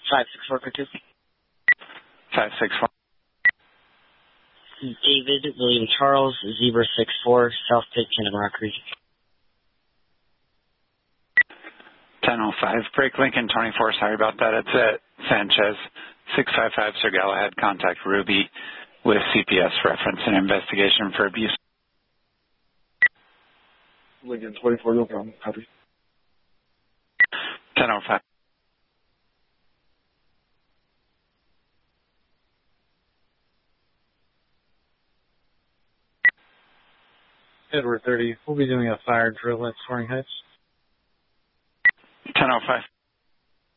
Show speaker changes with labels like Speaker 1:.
Speaker 1: 564 Cartoon.
Speaker 2: 564.
Speaker 1: David William Charles, Zebra 64, South Pit, Cannon Rock Region.
Speaker 2: 1005, break Lincoln 24, sorry about that. It's at Sanchez. 655, Sir Galahad, contact Ruby with CPS reference and investigation for abuse.
Speaker 3: Lincoln 24, no problem. Copy.
Speaker 2: 1005.
Speaker 4: Edward 30, we'll be doing a fire drill at Soaring Heights.
Speaker 2: 1005.